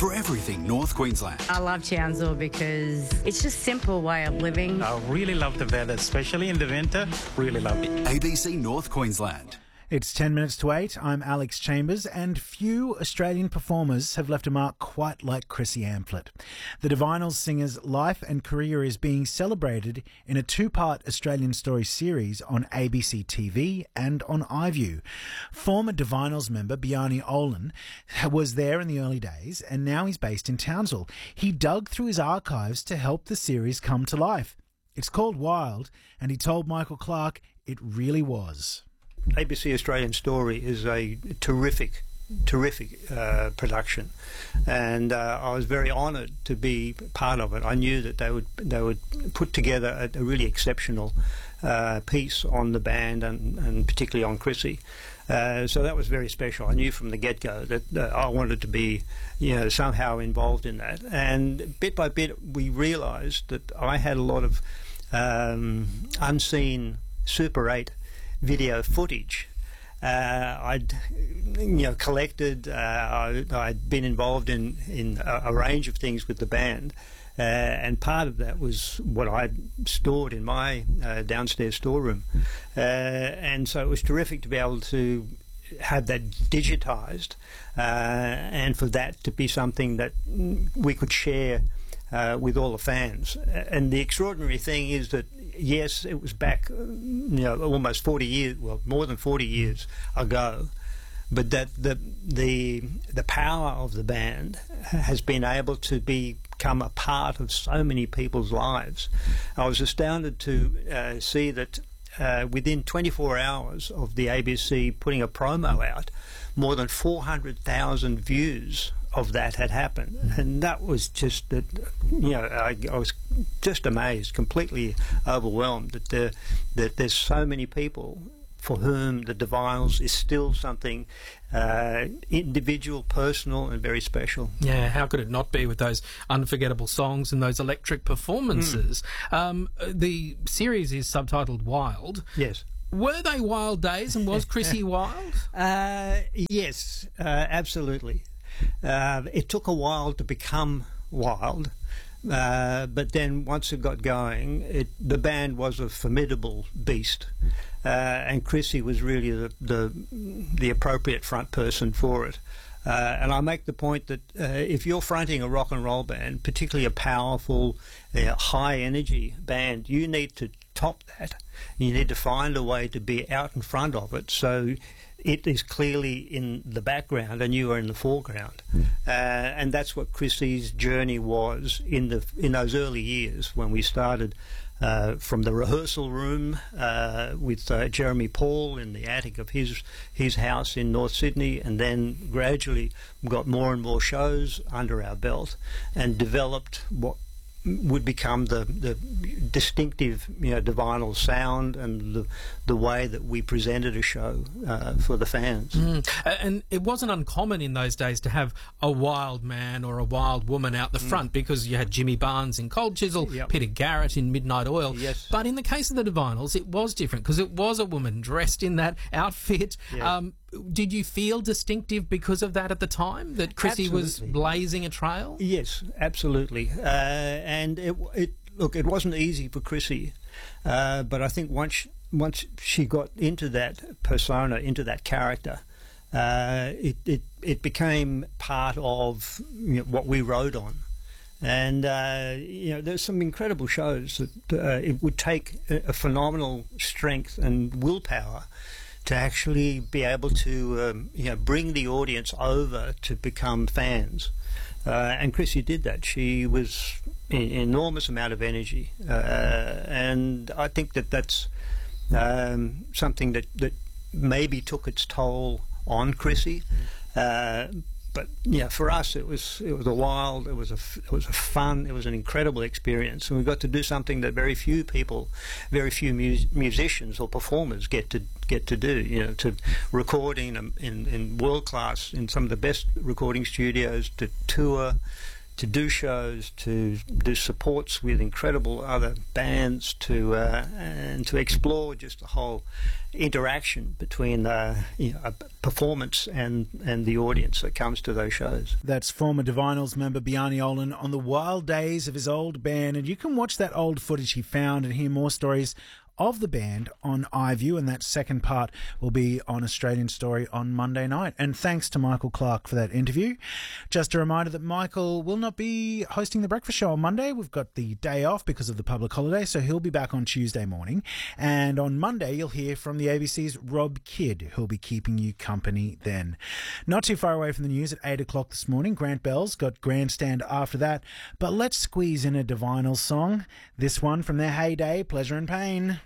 for everything North Queensland. I love Townsville because it's just a simple way of living. I really love the weather, especially in the winter. Really love it. ABC North Queensland. It's 10 minutes to 8. I'm Alex Chambers, and few Australian performers have left a mark quite like Chrissy Amphlett. The Divinyls singer's life and career is being celebrated in a two-part Australian Story series on ABC TV and on iView. Former Divinyls member Bjarne Olin was there in the early days, and now he's based in Townsville. He dug through his archives to help the series come to life. It's called Wild, and he told Michael Clark it really was. ABC Australian Story is a terrific production, and I was very honoured to be part of it. I knew that they would put together a really exceptional piece on the band and particularly on Chrissy. So that was very special. I knew from the get-go that I wanted to be, somehow involved in that. And bit by bit, we realised that I had a lot of unseen Super 8 video footage. I'd collected. I'd been involved in a range of things with the band, and part of that was what I'd stored in my downstairs storeroom, and so it was terrific to be able to have that digitized, and for that to be something that we could share with all the fans. And the extraordinary thing is that, yes, it was back, almost 40 years, well, more than 40 years ago, but that the power of the band has been able to become a part of so many people's lives. I was astounded to see that within 24 hours of the ABC putting a promo out, more than 400,000 views of that had happened, and that was just that. I was just amazed, completely overwhelmed that there's so many people for whom the Divinyls is still something individual, personal, and very special. Yeah, how could it not be with those unforgettable songs and those electric performances? The series is subtitled Wild. Yes. Were they wild days, and was Chrissy wild? Yes, absolutely. It took a while to become wild, but then once it got going, the band was a formidable beast, and Chrissy was really the appropriate front person for it. And I make the point that if you're fronting a rock and roll band, particularly a powerful, high energy band, you need to top that. You need to find a way to be out in front of it, so it is clearly in the background and you are in the foreground. And that's what Chrissy's journey was in those early years when we started from the rehearsal room with Jeremy Paul in the attic of his house in North Sydney, and then gradually got more and more shows under our belt and developed what would become the distinctive, Divinyl sound and the way that we presented a show for the fans. And it wasn't uncommon in those days to have a wild man or a wild woman out the front, because you had Jimmy Barnes in Cold Chisel, Peter Garrett in Midnight Oil. Yes. But in the case of the Divinyls, it was different because it was a woman dressed in that outfit. Yeah. Did you feel distinctive because of that at the time, that Chrissy was blazing a trail? Yes, absolutely. And it wasn't easy for Chrissy, but I think once she got into that persona, into that character, it became part of what we rode on. And there's some incredible shows that it would take a phenomenal strength and willpower to actually be able to bring the audience over to become fans. And Chrissy did that. She was an enormous amount of energy, and I think that's something that maybe took its toll on Chrissy. But for us, it was a wild, it was a fun, it was an incredible experience, and we got to do something that very few musicians or performers get to do. To recording in world class, in some of the best recording studios, to tour, do shows, to do supports with incredible other bands, and to explore just the whole interaction between a performance and the audience that comes to those shows. That's former Divinals member Bjarne Olin on the wild days of his old band, and you can watch that old footage he found and hear more stories of the band on iView, and that second part will be on Australian Story on Monday night. And thanks to Michael Clark for that interview. Just a reminder that Michael will not be hosting the breakfast show on Monday. We've got the day off because of the public holiday, so he'll be back on Tuesday morning. And on Monday, you'll hear from the ABC's Rob Kidd, who'll be keeping you company then. Not too far away from the news at 8 o'clock this morning, Grant Bell's got Grandstand after that. But let's squeeze in a Divinals song. This one from their heyday, Pleasure and Pain.